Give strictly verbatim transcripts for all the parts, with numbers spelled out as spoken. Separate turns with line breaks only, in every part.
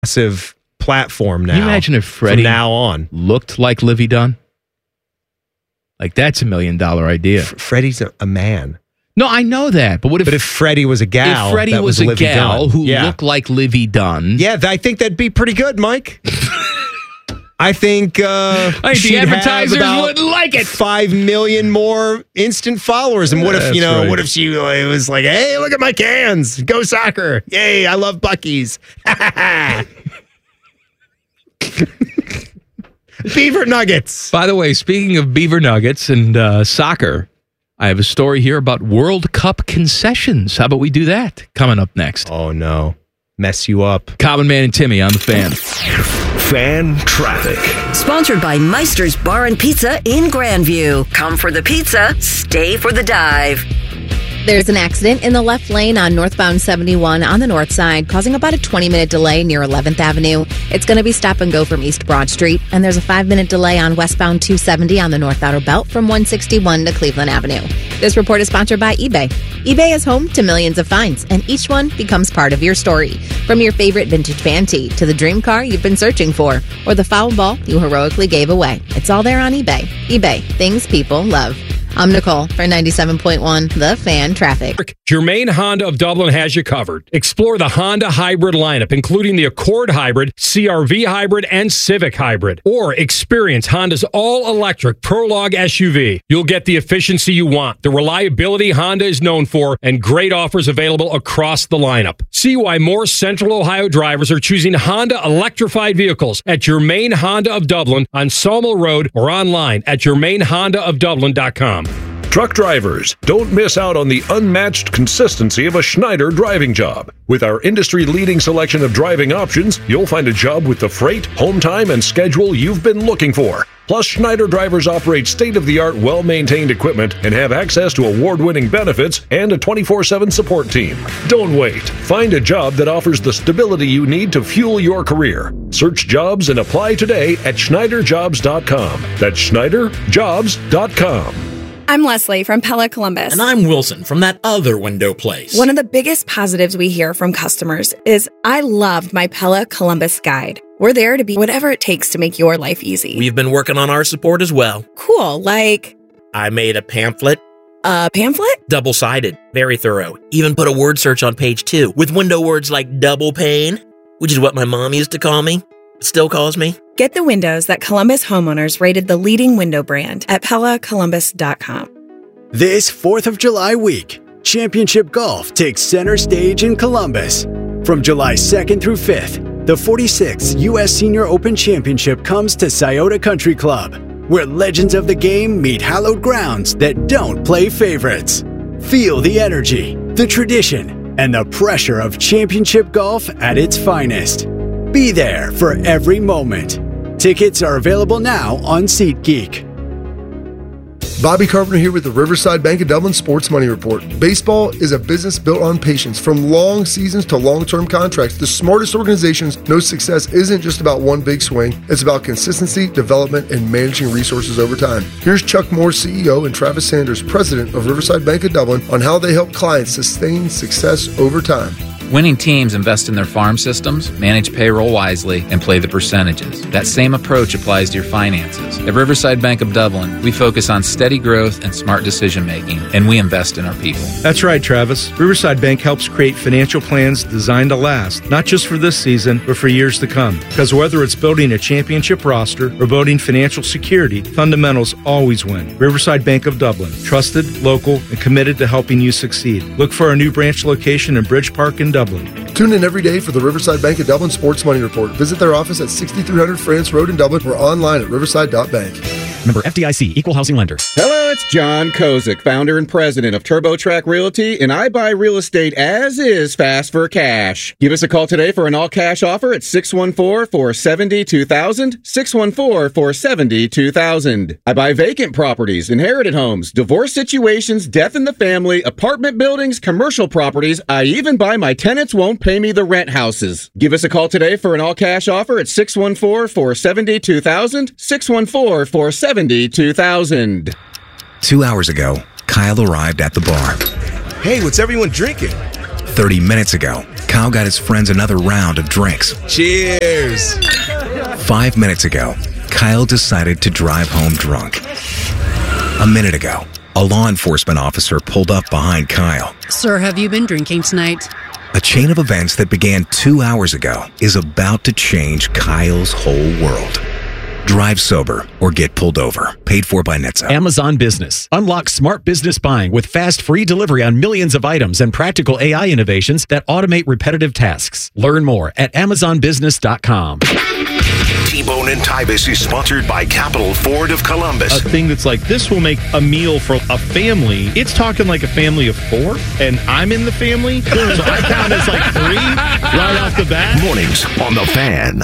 massive platform now.
Can you imagine if Freddie
from now on
looked like Livy Dunn? Like, that's a million dollar idea.
F- Freddie's a, a man.
No, I know that. But what if,
but if Freddie was a gal?
If Freddie
that
was,
was
a
Livy
gal
Dunn.
who
yeah.
looked like Livy Dunn.
Yeah, I think that'd be pretty good, Mike. I think uh,
I think the advertisers wouldn't like it.
Five million more instant followers. And what if,
That's
you know,
right.
what if she uh, was like, hey, look at my cans. Go soccer. Yay, I love Buc-ee's. Beaver Nuggets.
By the way, speaking of Beaver Nuggets and uh, soccer, I have a story here about World Cup concessions. How about we do that? Coming up next.
Oh, no. Mess you up.
Common Man and Timmy on the Fan.
Fan Traffic.
Sponsored by Meister's Bar and Pizza in Grandview. Come for the pizza, stay for the dive.
There's an accident in the left lane on northbound seventy-one on the north side, causing about a twenty-minute delay near eleventh Avenue. It's going to be stop and go from East Broad Street, and there's a five-minute delay on westbound two seventy on the North Outer Belt from one sixty-one to Cleveland Avenue. This report is sponsored by eBay. eBay is home to millions of finds, and each one becomes part of your story. From your favorite vintage band tee to the dream car you've been searching for, or the foul ball you heroically gave away. It's all there on eBay. eBay, things people love. I'm Nicole for ninety-seven point one The Fan Traffic.
Germain Honda of Dublin has you covered. Explore the Honda hybrid lineup, including the Accord Hybrid, C R V Hybrid, and Civic Hybrid. Or experience Honda's all-electric Prologue S U V. You'll get the efficiency you want, the reliability Honda is known for, and great offers available across the lineup. See why more Central Ohio drivers are choosing Honda electrified vehicles at Germain Honda of Dublin on Sawmill Road or online at germain honda of dublin dot com.
Truck drivers, don't miss out on the unmatched consistency of a Schneider driving job. With our industry-leading selection of driving options, you'll find a job with the freight, home time, and schedule you've been looking for. Plus, Schneider drivers operate state-of-the-art, well-maintained equipment and have access to award-winning benefits and a twenty-four seven support team. Don't wait. Find a job that offers the stability you need to fuel your career. Search jobs and apply today at schneider jobs dot com. That's schneider jobs dot com.
I'm Leslie from Pella Columbus.
And I'm Wilson from that other window place.
One of the biggest positives we hear from customers is, I loved my Pella Columbus guide. We're there to be whatever it takes to make your life easy.
We've been working on our support as well.
Cool, like...
I made a pamphlet.
A pamphlet?
Double-sided. Very thorough. Even put a word search on page two with window words like double pane, which is what my mom used to call me. Still calls me.
Get the windows that Columbus homeowners rated the leading window brand at pella columbus dot com.
This fourth of July week, Championship Golf takes center stage in Columbus. From July second through fifth, the forty-sixth U S Senior Open Championship comes to Scioto Country Club, where legends of the game meet hallowed grounds that don't play favorites. Feel the energy, the tradition, and the pressure of championship golf at its finest. Be there for every moment. Tickets are available now on SeatGeek.
Bobby Carpenter here with the Riverside Bank of Dublin Sports Money Report. Baseball is a business built on patience. From long seasons to long-term contracts, the smartest organizations know success isn't just about one big swing. It's about consistency, development, and managing resources over time. Here's Chuck Moore, C E O, and Travis Sanders, President of Riverside Bank of Dublin, on how they help clients sustain success over time.
Winning teams invest in their farm systems, manage payroll wisely, and play the percentages. That same approach applies to your finances. At Riverside Bank of Dublin, we focus on steady growth and smart decision-making, and we invest in our people.
That's right, Travis. Riverside Bank helps create financial plans designed to last, not just for this season, but for years to come. Because whether it's building a championship roster or building financial security, fundamentals always win. Riverside Bank of Dublin. Trusted, local, and committed to helping you succeed. Look for our new branch location in Bridge Park in Dublin.
Tune in every day for the Riverside Bank of Dublin Sports Money Report. Visit their office at sixty-three hundred France Road in Dublin or online at riverside dot bank.
Member F D I C, Equal Housing Lender.
Hello, it's John Kozik, founder and president of TurboTrack Realty, and I buy real estate as is fast for cash. Give us a call today for an all-cash offer at six one four, four seven zero, two thousand, six one four, four seven zero, two thousand. I buy vacant properties, inherited homes, divorce situations, death in the family, apartment buildings, commercial properties. I even buy my tenants won't pay me the rent houses. Give us a call today for an all-cash offer at six one four, four seven zero, two thousand, six one four, four seven zero, two thousand.
Two hours ago, Kyle arrived at the bar.
Hey, what's everyone drinking?
Thirty minutes ago, Kyle got his friends another round of drinks.
Cheers!
Five minutes ago, Kyle decided to drive home drunk. A minute ago, a law enforcement officer pulled up behind Kyle.
Sir, have you been drinking tonight?
A chain of events that began two hours ago is about to change Kyle's whole world. Drive sober or get pulled over. Paid for by Netza.
Amazon Business. Unlock smart business buying with fast, free delivery on millions of items and practical A I innovations that automate repetitive tasks. Learn more at amazon business dot com.
T-Bone and Tybus is sponsored by Capital Ford of Columbus.
A thing that's like, this will make a meal for a family. It's talking like a family of four, and I'm in the family, so I count as like three right off the bat.
Mornings on the Fan.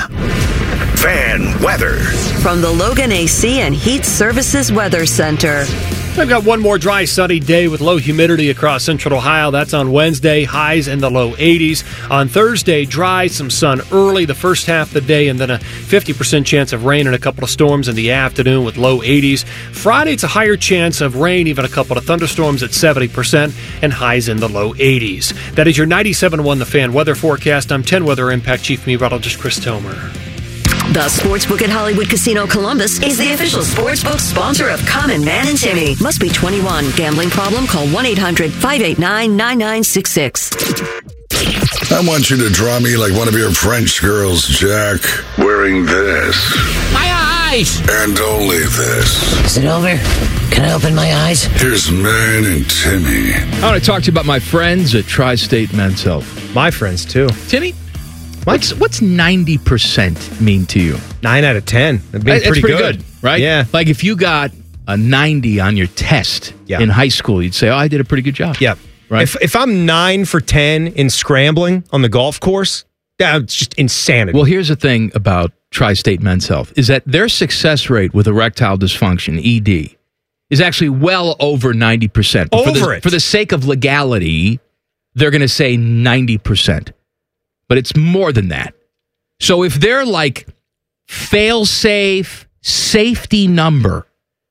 Fan weather.
From the Logan A C and Heat Services Weather Center.
I've got one more dry, sunny day with low humidity across central Ohio. That's on Wednesday, highs in the low eighties. On Thursday, dry, some sun early the first half of the day, and then a fifty percent chance of rain and a couple of storms in the afternoon with low eighties. Friday, it's a higher chance of rain, even a couple of thunderstorms at seventy percent, and highs in the low eighties. That is your ninety-seven point one The Fan weather forecast. I'm ten Weather Impact Chief Meteorologist Chris Tomer.
The Sportsbook at Hollywood Casino Columbus is the official sportsbook sponsor of Common Man and Timmy. Must be twenty-one. Gambling problem? Call one eight hundred five eight nine nine nine six six.
I want you to draw me like one of your French girls, Jack, wearing this.
My eyes!
And only this.
Is it over? Can I open my eyes?
Here's Man and Timmy.
I want to talk to you about my friends at Tri-State Men's Health.
My friends, too.
Timmy? What's what's ninety percent mean to you?
Nine out of ten. That'd be pretty,
pretty
good.
good, right?
Yeah.
Like if you got a ninety on your test
yeah.
in high school, you'd say, "Oh, I did a pretty good job."
Yep.
Right.
If if I'm nine for ten in scrambling on the golf course, that's just insanity.
Well, here's the thing about Tri-State Men's Health is that their success rate with erectile dysfunction (E D) is actually well over ninety percent.
Over
for the,
it.
For the sake of legality, they're going to say ninety percent, but it's more than that. So if they're like fail-safe safety number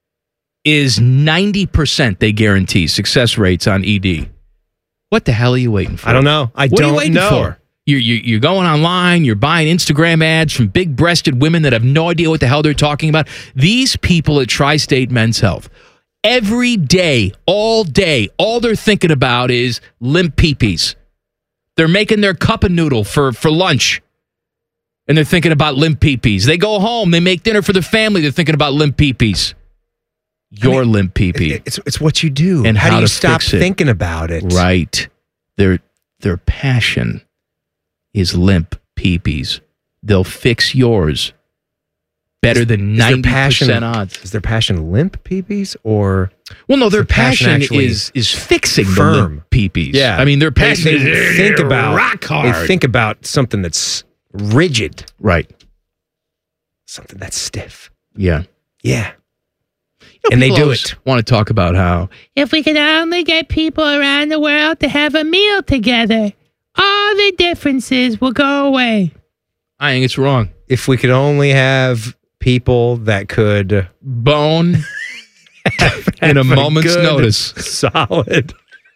is ninety percent, they guarantee success rates on E D. What the hell are you waiting for?
I don't know. I
what
don't
are you waiting
know.
for? You're, you're, you're going online, you're buying Instagram ads from big-breasted women that have no idea what the hell they're talking about. These people at Tri-State Men's Health, every day, all day, all they're thinking about is limp peepees. They're making their cup of noodle for, for lunch. And they're thinking about limp peepees. They go home, they make dinner for their family, they're thinking about limp peepees. Your I mean, limp peepee.
It's it's what you do.
And
how,
how
do you
to
stop
fix it.
thinking about it?
Right. Their their passion is limp peepees. They'll fix yours better
is,
than
is
ninety
passion,
percent odds.
Is their passion limp peepees or
Well, no, their,
their passion,
passion is is fixing
firm.
the limp peepees.
Yeah.
I mean, their passion
they, they
is
think about
rock hard.
They think about something that's rigid.
Right.
Something that's stiff.
Yeah.
Yeah.
You know,
and they do
always
it.
Want to talk about how
if we could only get people around the world to have a meal together, all the differences will go away.
I think it's wrong.
If we could only have people that could
bone in a moment's
good,
notice.
Solid.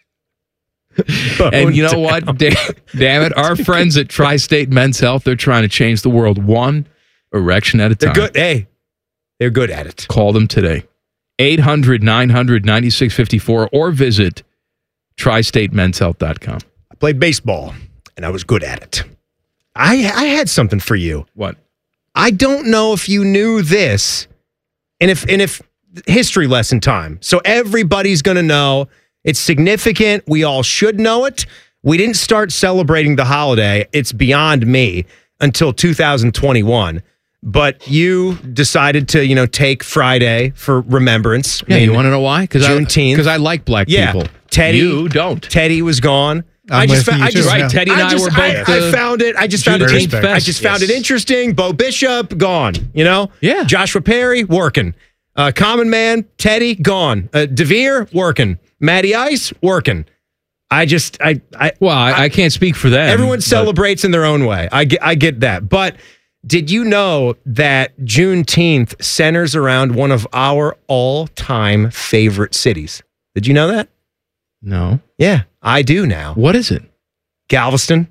And you know what? Damn, damn it. Our friends at Tri-State Men's Health, they're trying to change the world one erection at a time.
They're good. Hey, they're good at it.
Call them today. eight hundred nine hundred ninety-six fifty-four or visit tri state men's health dot com.
I played baseball and I was good at it. I I had something for you.
What?
I don't know if you knew this, and if and if history lesson time. So everybody's going to know. It's significant. We all should know it. We didn't start celebrating the holiday. It's beyond me until two thousand twenty-one. But you decided to, you know, take Friday for remembrance.
Yeah, I mean, you want to know why? Because
Juneteenth.
Because I, I like black
yeah.
people.
Teddy,
you don't.
Teddy was gone.
I'm
I just,
with
fa-
you
I
too,
just,
yeah.
right. Teddy and I,
I just,
were both.
I,
the
I found it. I just found it.
Juneteenth
I just found
yes.
it interesting. Bo Bishop gone. You know.
Yeah.
Joshua Perry working. Uh, Common Man Teddy gone. Uh, DeVere working. Matty Ice working. I just I I
well I, I can't speak for them.
Everyone
but.
celebrates in their own way. I get I get that, but. Did you know that Juneteenth centers around one of our all-time favorite cities? Did you know that?
No.
Yeah, I do now.
What is it?
Galveston.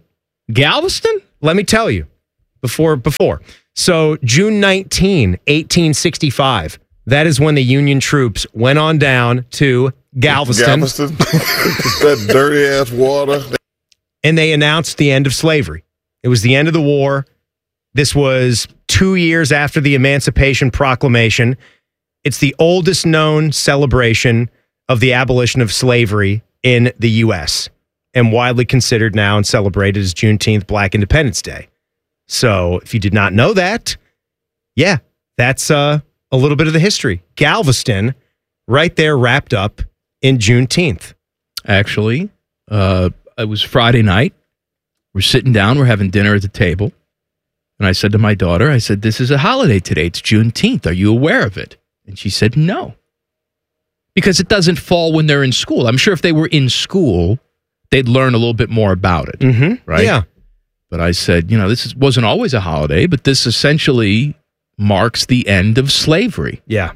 Galveston?
Let me tell you. Before, before. So June nineteenth, eighteen sixty-five. That is when the Union troops went on down to Galveston.
Galveston? That dirty ass water.
And they announced the end of slavery. It was the end of the war. This was two years after the Emancipation Proclamation. It's the oldest known celebration of the abolition of slavery in the U S and widely considered now and celebrated as Juneteenth, Black Independence Day. So if you did not know that, yeah, that's uh, a little bit of the history. Galveston, right there, wrapped up in Juneteenth.
Actually, uh, it was Friday night. We're sitting down. We're having dinner at the table. And I said to my daughter, I said, this is a holiday today. It's Juneteenth. Are you aware of it? And she said, no. Because it doesn't fall when they're in school. I'm sure if they were in school, they'd learn a little bit more about it.
Mm-hmm.
Right?
Yeah.
But I said, you know, this is, wasn't always a holiday, but this essentially marks the end of slavery.
Yeah.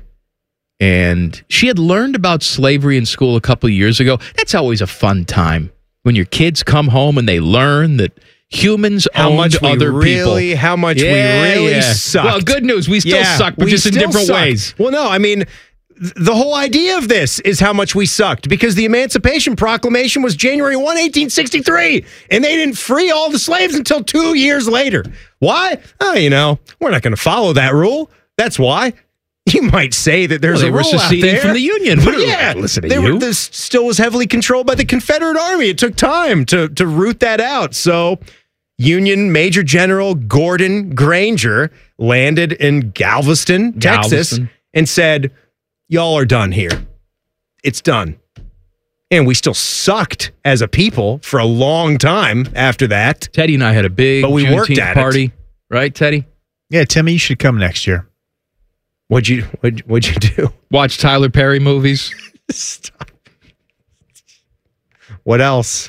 And she had learned about slavery in school a couple of years ago. That's always a fun time when your kids come home and they learn that humans
how
owned
much we
other
really,
people.
How much
Yeah,
we really
yeah.
sucked.
Well, good news. We still
Yeah,
suck, but
we
just in
still
different
suck.
ways.
Well, no, I mean, th- the whole idea of this is how much we sucked because the Emancipation Proclamation was January first, eighteen sixty-three, and they didn't free all the slaves until two years later. Why? Oh, you know, we're not going to follow that rule. That's why. You might say that there's
Well, they
a
were
rule out
seceding
there.
from the Union.
But
We don't
yeah,
listen to
they
you.
Were, this still was heavily controlled by the Confederate Army. It took time to, to root that out. So Union Major General Gordon Granger landed in Galveston, Texas,
Galveston.
and said, y'all are done here. It's done. And we still sucked as a people for a long time after that.
Teddy and I had a big
But we
Juneteenth
worked at
party.
it.
Right, Teddy?
Yeah, Timmy, you should come next year.
What'd you, what'd, what'd you do?
Watch Tyler Perry movies.
Stop. What else?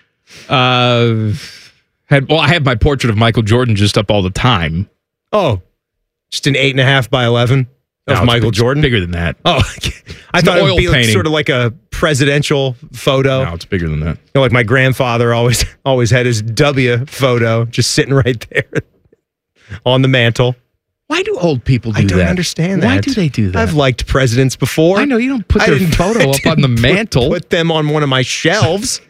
Uh, had well, I have my portrait of Michael Jordan just up all the time.
Oh, just an eight and a half by eleven
No,
of
it's
Michael
big-
Jordan?
Bigger than that.
Oh, I
It's
thought
an
it would
oil
be like,
painting.
sort of like a presidential photo.
No, it's bigger than that.
You know, like my grandfather always always had his W photo just sitting right there on the mantle.
Why do old people do
I don't
that?
understand that.
Why do they do that?
I've liked presidents before.
I know you don't put
I
their
didn't-
photo
I
up on the
didn't put-
mantle.
Put them on one of my shelves.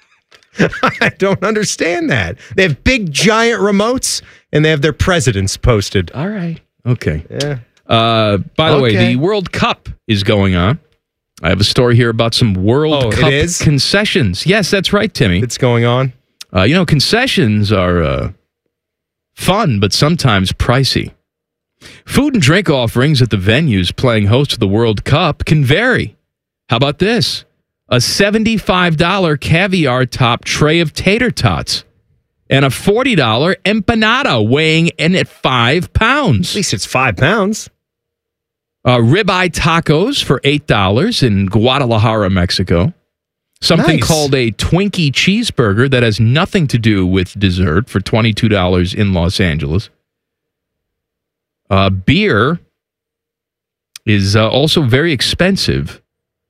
I don't understand that. They have big giant remotes and they have their presidents posted.
All right. Okay.
Yeah.
Uh, by the way,
Okay.
the World Cup is going on. I have a story here about some World
Oh, it
Cup
is?
concessions. Yes, that's right, Timmy.
It's going on.
Uh, you know, concessions are uh, fun, but sometimes pricey. Food and drink offerings at the venues playing host to the World Cup can vary. How about this? A seventy-five dollars caviar top tray of tater tots and a forty dollars empanada weighing in at five pounds.
At least it's five pounds.
Uh, ribeye tacos for eight dollars in Guadalajara, Mexico. Something
Nice.
called a Twinkie cheeseburger that has nothing to do with dessert for twenty-two dollars in Los Angeles. Uh, beer is uh, also very expensive.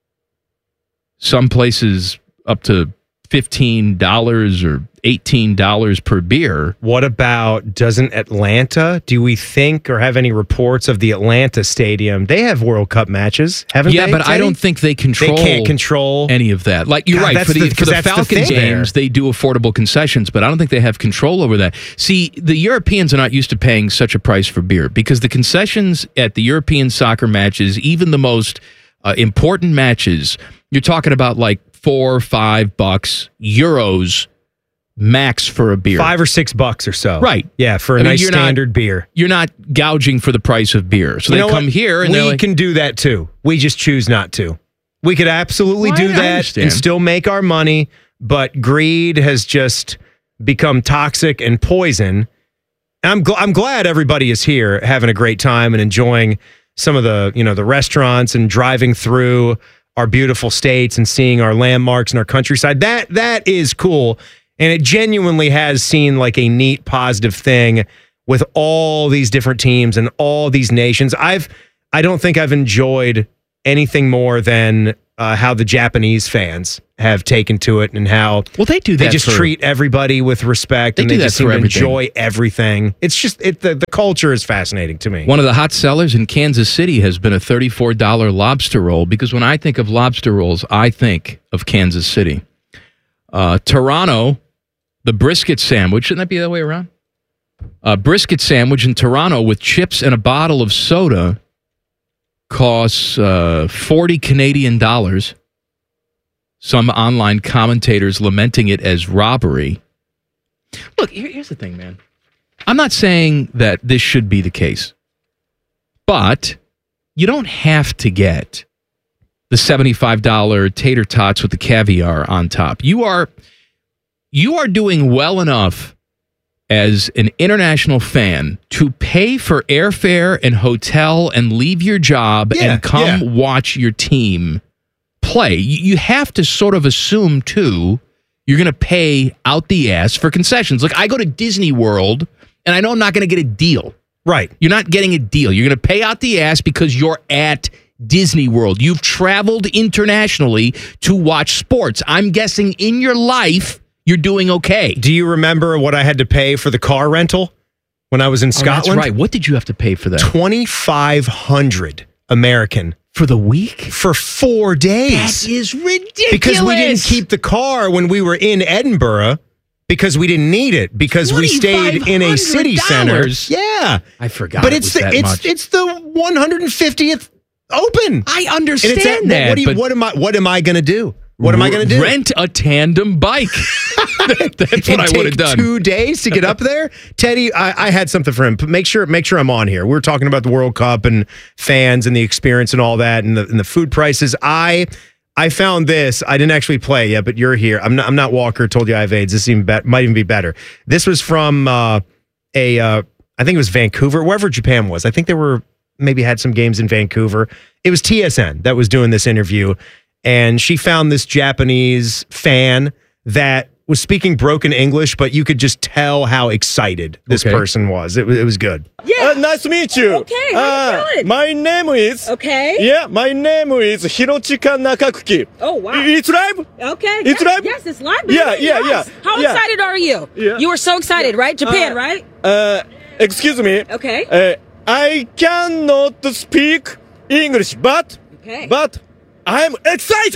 Some places up to fifteen dollars or eighteen dollars per beer.
What about, doesn't Atlanta, do we think or have any reports of the Atlanta Stadium? They have World Cup matches, haven't
Yeah,
they?
but I
Teddy?
don't think they control.
They can't control
any of that. Like you're
God,
right
that's
for the,
the-
for
'cause
the
that's the
Falcons
thing there.
games, they do affordable concessions, but I don't think they have control over that. See, the Europeans are not used to paying such a price for beer because the concessions at the European soccer matches, even the most uh, important matches, you're talking about like four, five bucks euros max for a beer.
Five or six bucks or so.
Right.
Yeah, for a
I mean,
nice
you're not-
standard beer.
You're not gouging for the price of beer. So
You
they
know
come
what?
here and
we
they're like,
can do that too. We just choose not to. We could absolutely
Well,
do
I
that
understand.
and still make our money, but greed has just become toxic and poison. And I'm gl- I'm glad everybody is here having a great time and enjoying some of the, you know, the restaurants and driving through our beautiful states and seeing our landmarks and our countryside. That that is cool. And it genuinely has seemed like a neat, positive thing with all these different teams and all these nations. I've I don't think I've enjoyed anything more than uh, how the Japanese fans have taken to it and how
well they do.
They
that
just
for,
treat everybody with respect
they
and
do
they
that
just seem
for
to
everything.
enjoy everything. It's just it, the the culture is fascinating to me.
One of the hot sellers in Kansas City has been a thirty-four dollars lobster roll because when I think of lobster rolls, I think of Kansas City. Uh, Toronto, the brisket sandwich, shouldn't that be the other way around? A brisket sandwich in Toronto with chips and a bottle of soda costs uh, forty Canadian dollars. Some online commentators lamenting it as robbery. Look, here, here's the thing, man. I'm not saying that this should be the case, but you don't have to get the seventy-five dollars tater tots with the caviar on top. You are you are doing well enough as an international fan to pay for airfare and hotel and leave your job
Yeah,
and come
yeah.
watch your team play. You you have to sort of assume, too, you're going to pay out the ass for concessions. Like, I go to Disney World, and I know I'm not going to get a deal.
Right.
You're not getting a deal. You're going to pay out the ass because you're at Disney World. You've traveled internationally to watch sports. I'm guessing in your life, you're doing okay.
Do you remember what I had to pay for the car rental when I was in
Oh,
Scotland?
that's right. What did you have to pay for that?
twenty-five hundred American.
For the week?
For four days.
That is ridiculous.
Because we didn't keep the car when we were in Edinburgh because we didn't need it because we stayed in a city center. Yeah.
I forgot
But
it
it's
was
the
that
it's
much.
it's the one hundred fiftieth Open.
I
And
understand
it's at-
that.
What, do you,
but
what am I what am I going to do? What am I going to do?
Rent a tandem bike. That's what
And
I would have
take
done.
Two days to get up there, Teddy. I, I had something for him. Make sure, make sure I'm on here. We were talking about the World Cup and fans and the experience and all that, and the, and the food prices. I, I found this. I didn't actually play yet, but you're here. I'm not. I'm not Walker. Told you I have AIDS. This even be, might even be better. This was from uh, a. Uh, I think it was Vancouver, wherever Japan was. I think they were maybe had some games in Vancouver. It was T S N that was doing this interview. And she found this Japanese fan that was speaking broken English, but you could just tell how excited this
Okay.
person was. It, was- it was good.
Yeah. Uh, nice to meet you.
Okay, how you
Uh,
feeling?
My name is.
Okay.
Yeah, my name is Hirochika Nakakuki.
Oh, wow.
It's live?
Okay.
It's
yes,
live?
Yes, it's live. Baby.
Yeah, yeah,
Yes.
yeah.
How
yeah.
excited are you?
Yeah.
You were so excited, right? Japan,
Uh,
right?
Uh, excuse me.
Okay.
Uh, I cannot speak English, but
Okay.
but I'm excited.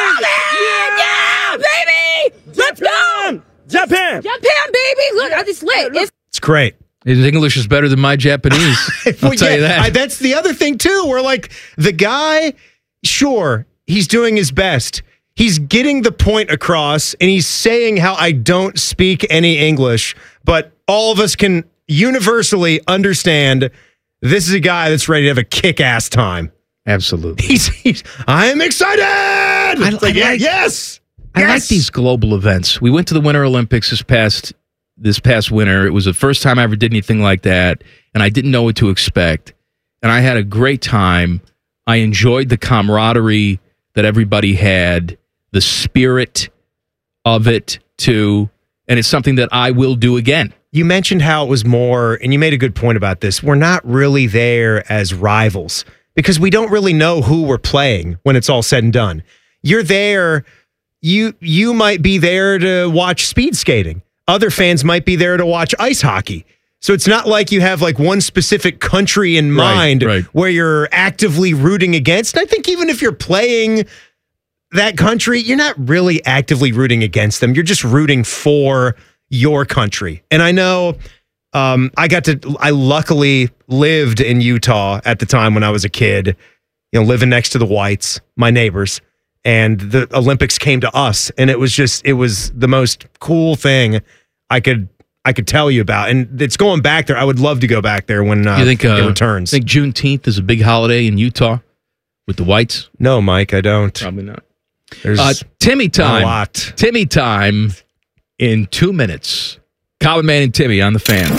I love it! Yeah, baby! Let's go!
Japan.
Japan, baby! Look, it's lit. It's
It's great.
His English is better than my Japanese. I'll
Well,
tell you
yeah,
that.
I- that's the other thing too. We're like the guy. Sure, he's doing his best. He's getting the point across, and he's saying how I don't speak any English, but all of us can universally understand this is a guy that's ready to have a kick-ass time.
Absolutely.
He's, he's I'm excited.
I,
It's like,
I
yeah,
like-
yes.
I like
Yes.
these global events. We went to the Winter Olympics this past this past winter. It was the first time I ever did anything like that, and I didn't know what to expect. And I had a great time. I enjoyed the camaraderie that everybody had, the spirit of it too, and it's something that I will do again.
You mentioned how it was more, and you made a good point about this. We're not really there as rivals because we don't really know who we're playing when it's all said and done. You're there, you you might be there to watch speed skating. Other fans might be there to watch ice hockey. So it's not like you have like one specific country in
Right,
mind
right.
where you're actively rooting against. I think even if you're playing that country, you're not really actively rooting against them. You're just rooting for your country. And I know um, I got to, I luckily lived in Utah at the time when I was a kid, you know, living next to the Whites, my neighbors. And the Olympics came to us. And it was just, it was the most cool thing I could, I could tell you about. And it's going back there. I would love to go back there when uh,
you think uh,
it returns.
Think Juneteenth is a big holiday in Utah with the whites?
No, Mike, I don't.
Probably not.
There's
Uh, Timmy time.
a lot.
Timmy time in two minutes. Common Man and Timmy on the Fan.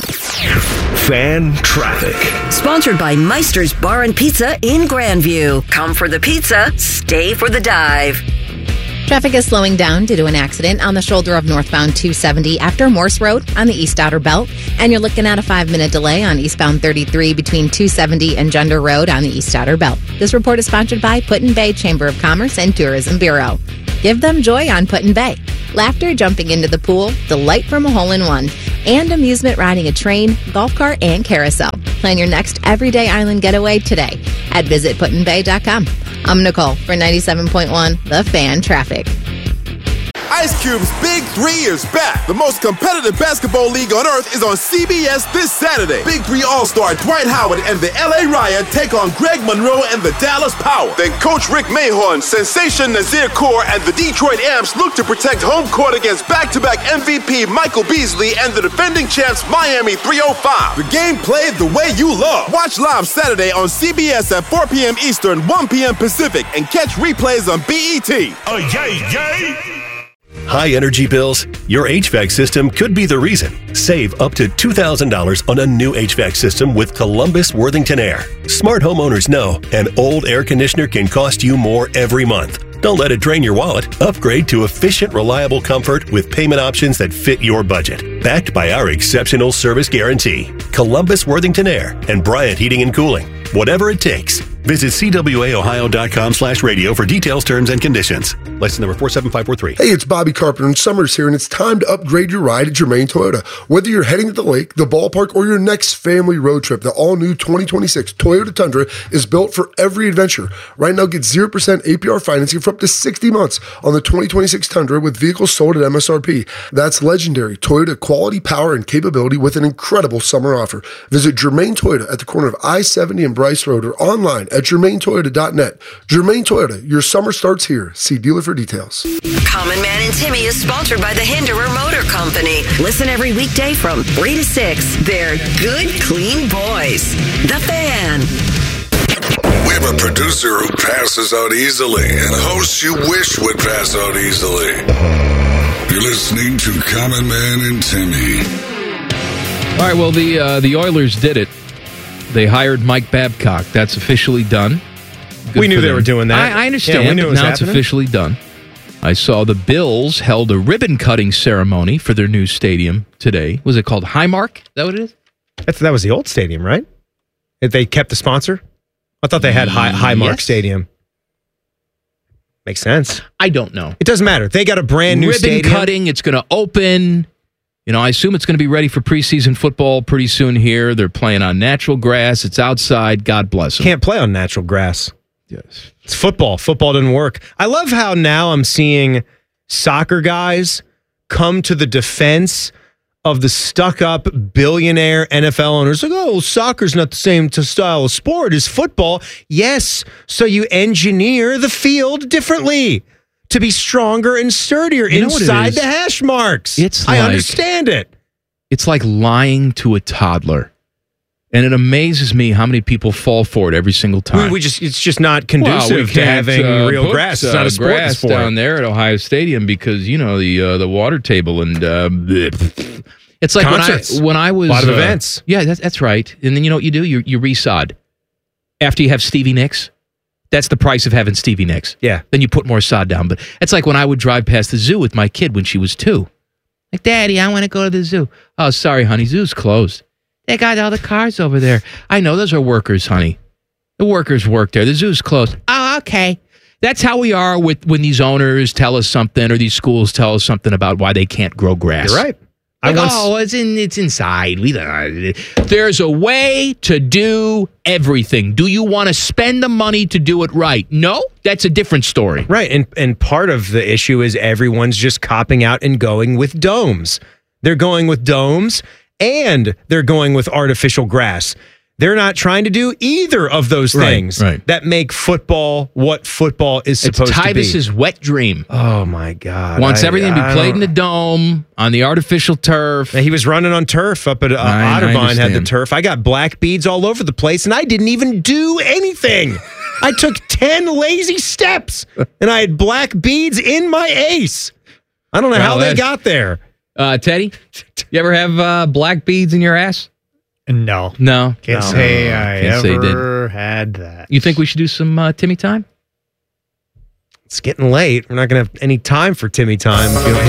Fan traffic.
Sponsored by Meister's Bar and Pizza in Grandview. Come for the pizza, stay for the dive.
Traffic is slowing down due to an accident on the shoulder of northbound two seventy after Morse Road on the East Outer Belt. And you're looking at a five-minute delay on eastbound thirty-three between two seventy and Gender Road on the East Outer Belt. This report is sponsored by Put-in-Bay Chamber of Commerce and Tourism Bureau. Give them joy on Put in Bay. Laughter jumping into the pool, delight from a hole-in-one, and amusement riding a train, golf cart, and carousel. Plan your next everyday island getaway today at visit put in bay dot com. I'm Nicole for ninety-seven point one The Fan Traffic.
Ice Cube's Big Three is back. The most competitive basketball league on earth is on C B S this Saturday. Big Three All-Star Dwight Howard and the L A Riot take on Greg Monroe and the Dallas Power. Then Coach Rick Mahorn, Sensation Nazir Kaur, and the Detroit Amps look to protect home court against back-to-back M V P Michael Beasley and the defending champs Miami three oh five. The game played the way you love. Watch live Saturday on C B S at four p.m. Eastern, one p.m. Pacific, and catch replays on B E T.
Oh, yay, yay! High energy bills? Your H V A C system could be the reason. Save up to two thousand dollars on a new H V A C system with Columbus Worthington Air. Smart homeowners know an old air conditioner can cost you more every month. Don't let it drain your wallet. Upgrade to efficient, reliable comfort with payment options that fit your budget. Backed by our exceptional service guarantee. Columbus Worthington Air and Bryant Heating and Cooling. Whatever it takes. Visit C W A Ohio dot com slash radio for details, terms, and conditions. License number four seven five four three.
Hey, it's Bobby Carpenter, and summer's here, and it's time to upgrade your ride at Germain Toyota. Whether you're heading to the lake, the ballpark, or your next family road trip, the all-new twenty twenty-six Toyota Tundra is built for every adventure. Right now, get zero percent A P R financing for up to sixty months on the twenty twenty-six Tundra with vehicles sold at M S R P. That's legendary Toyota quality, power, and capability with an incredible summer offer. Visit Germain Toyota at the corner of I seventy and Bryce Road or online at germain toyota dot net. Germain Toyota, your summer starts here. See dealer for details.
Common Man and Timmy is sponsored by the Hinderer Motor Company. Listen every weekday from three to six. They're good, clean boys. The Fan.
We have a producer who passes out easily and hosts you wish would pass out easily. You're listening to Common Man and Timmy.
All right, well, the uh, the Oilers did it. They hired Mike Babcock. That's officially done. Good
we knew they
them.
were doing that.
I, I understand.
Yeah, we knew it was
now
happening.
It's officially done. I saw the Bills held a ribbon-cutting ceremony for their new stadium today. Was it called Highmark? Is that what it is?
That's, that was the old stadium, right? If they kept the sponsor? I thought they had High, Highmark
Yes.
Stadium. Makes sense.
I don't know.
It doesn't matter. They got a brand new
ribbon
stadium.
cutting. It's going to open. You know, I assume it's going to be ready for preseason football pretty soon here. They're playing on natural grass. It's outside. God bless them.
Can't play on natural grass.
Yes.
It's football. Football doesn't work. I love how now I'm seeing soccer guys come to the defense of the stuck-up billionaire N F L owners. Like, oh, soccer's not the same to style of sport as football. Yes, so you engineer the field differently to be stronger and sturdier
You know what it
inside
is?
the hash marks.
It's
I
like-
understand it.
It's like lying to a toddler. And it amazes me how many people fall for it every single time.
We, we just it's just not conducive
Well, we
to
can't,
having
uh,
real
put,
grass. It's
uh,
not a sport.
grass
It's sport.
down there at Ohio Stadium because you know the uh, the water table and uh, bleh. It's like
Concerts.
when I when I was
A lot of
uh,
events.
Yeah, that's that's right. And then you know what you do? You you resod after you have Stevie Nicks. That's the price of having Stevie Nicks.
Yeah.
Then you put more sod down. But it's like when I would drive past the zoo with my kid when she was two. Like, Daddy, I want to go to the zoo. Oh, sorry, honey, zoo's closed. They got all the cars over there. I know those are workers, honey. The workers work there. The zoo's closed. Oh, okay. That's how we are with when these owners tell us something or these schools tell us something about why they can't grow grass.
You're right. I
Like,
once-
oh, it's in it's inside. We don't. There's a way to do everything. Do you want to spend the money to do it right? No, that's a different story.
Right, and and part of the issue is everyone's just copping out and going with domes. They're going with domes and they're going with artificial grass. They're not trying to do either of those
Right,
things
right.
that make football what football is
It's
supposed to be.
Tyvus's wet dream.
Oh my God!
Wants
I-
everything to
I
be played in
don't-
the dome on the artificial turf.
He was running on turf up at uh,
I- I
Otterbein. Had the
understand.
turf. I got black beads all over the place, and I didn't even do anything. I took ten lazy steps, and I had black beads in my ace. I don't know
Well,
how they
that-
got there.
Uh, Teddy, you ever have uh, black beads in your ass?
No.
No.
Can't
No.
say I
Can't say you
ever had that.
You think we should do some uh, Timmy time?
It's getting late. We're not going to have any time for Timmy time.